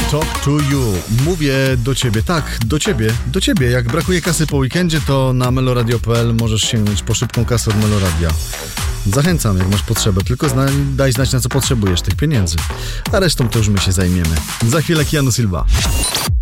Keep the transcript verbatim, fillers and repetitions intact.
Talk to you. Mówię do ciebie, tak, do ciebie, do ciebie. Jak brakuje kasy po weekendzie, to na meloradio kropka p l możesz sięgnąć po szybką kasę od Meloradia. Zachęcam, jak masz potrzebę, tylko zna, daj znać, na co potrzebujesz tych pieniędzy. A resztą to już my się zajmiemy. Za chwilę Keanu Silva.